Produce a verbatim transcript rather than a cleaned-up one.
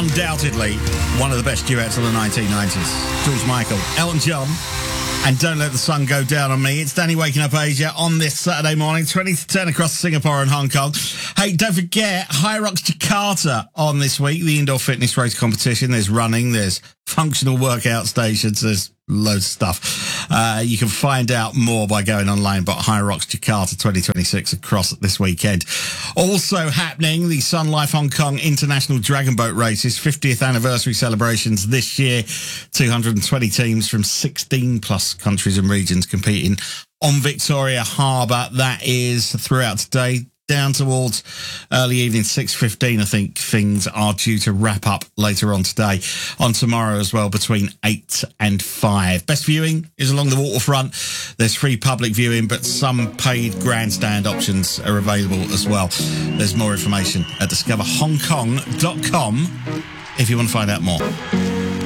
undoubtedly one of the best duets of the nineteen nineties. George Michael, Elton John, and Don't Let the Sun Go Down on Me. It's Danny Waking Up Asia on this Saturday morning, twenty to ten across Singapore and Hong Kong. Hey, don't forget, Hyrox Jakarta on this week, the indoor fitness race competition. There's running, there's functional workout stations, there's loads of stuff. Uh, you can find out more by going online, but Hyrox Jakarta twenty twenty-six across this weekend. Also happening, the Sun Life Hong Kong International Dragon Boat Races, fiftieth anniversary celebrations this year. two hundred twenty teams from sixteen plus countries and regions competing on Victoria Harbour. That is throughout today, down towards early evening, six fifteen, I think things are due to wrap up later on today. On tomorrow as well, between eight and five. Best viewing is along the waterfront. There's free public viewing, but some paid grandstand options are available as well. There's more information at discover hong kong dot com if you want to find out more.